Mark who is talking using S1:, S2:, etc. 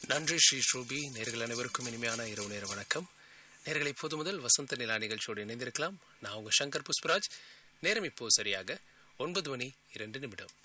S1: நன்றி ஸ்ரீ ஸ்ரூபி. நேர்கள் அனைவருக்கும் இனிமையான இரவு நேர வணக்கம். நேர்களை இப்போது முதல் வசந்த நிலா நிகழ்ச்சியோடு இணைந்திருக்கலாம். நான் உங்க சங்கர் புஷ்பராஜ். நேரம் இப்போ சரியாக 9:02.